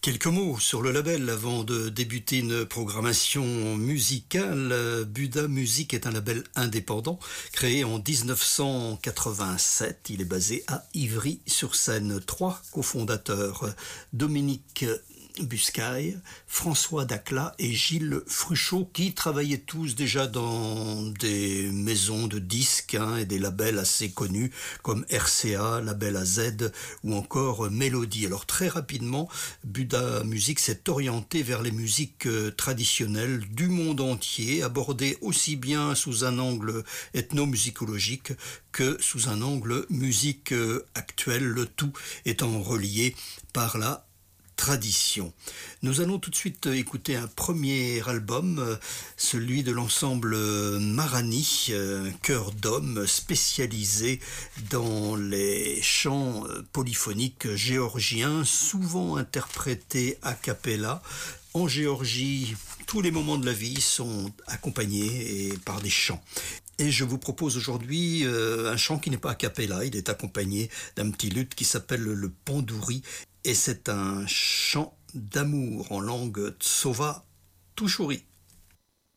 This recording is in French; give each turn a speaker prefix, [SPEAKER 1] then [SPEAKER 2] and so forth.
[SPEAKER 1] Quelques mots sur le label avant de débuter une programmation musicale. Buddha Music est un label indépendant créé en 1987. Il est basé à Ivry-sur-Seine. 3 cofondateurs, Dominique Buscaille, François Dacla et Gilles Fruchot, qui travaillaient tous déjà dans des maisons de disques et des labels assez connus comme RCA, Label AZ ou encore Mélodie. Alors très rapidement, Buddha Music s'est orienté vers les musiques traditionnelles du monde entier, abordées aussi bien sous un angle ethnomusicologique que sous un angle musique actuelle, le tout étant relié par la tradition. Nous allons tout de suite écouter un premier album, celui de l'ensemble Marani, chœur d'hommes spécialisé dans les chants polyphoniques géorgiens, souvent interprétés a cappella. En Géorgie, tous les moments de la vie sont accompagnés par des chants. Et je vous propose aujourd'hui un chant qui n'est pas a cappella, il est accompagné d'un petit luth qui s'appelle le pandouri. Et c'est un chant d'amour en langue tsova touchouri.